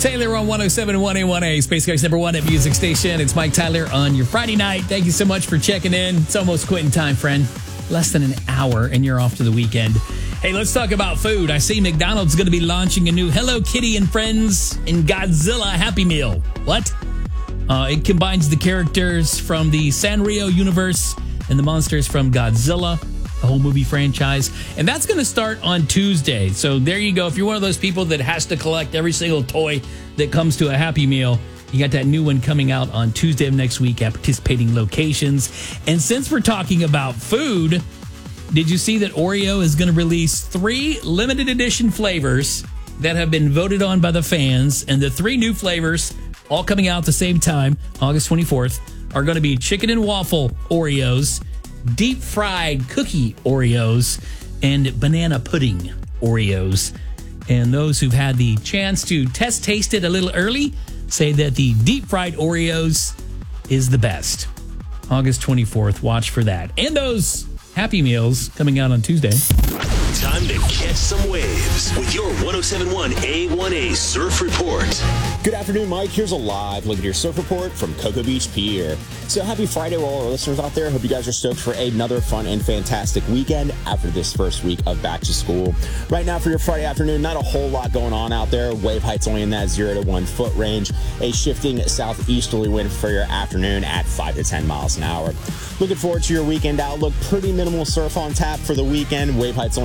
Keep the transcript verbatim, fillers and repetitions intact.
Taylor on one oh seven point one A one A, Space Guy's number one at music station. It's Mike Tyler on your Friday night. Thank you so much for checking in. It's almost quitting time, friend. Less than an hour, and you're off to the weekend. Hey, let's talk about food. I see McDonald's going to be launching a new Hello Kitty and Friends and Godzilla Happy Meal. What? Uh, it combines the characters from the Sanrio universe and the monsters from Godzilla, the whole movie franchise. And that's going to start on Tuesday. So there you go. If you're one of those people that has to collect every single toy that comes to a Happy Meal, you got that new one coming out on Tuesday of next week at participating locations. And since we're talking about food, did you see that Oreo is going to release three limited edition flavors that have been voted on by the fans? And the three new flavors, all coming out at the same time, August twenty-fourth, are going to be chicken and waffle Oreos, deep fried cookie Oreos, and banana pudding Oreos. And those who've had the chance to test taste it a little early say that the deep fried Oreos is the best. August twenty-fourth, watch for that. And those Happy Meals coming out on Tuesday. Time to catch some waves with your one oh seven point one A one A Surf Report. Good afternoon, Mike. Here's a live look at your surf report from Cocoa Beach Pier. So happy Friday to all our listeners out there. Hope you guys are stoked for another fun and fantastic weekend after this first week of back to school. Right now for your Friday afternoon, not a whole lot going on out there. Wave height's only in that zero to one foot range. A shifting southeasterly wind for your afternoon at five to ten miles an hour. Looking forward to your weekend outlook. Pretty minimal surf on tap for the weekend. Wave height's only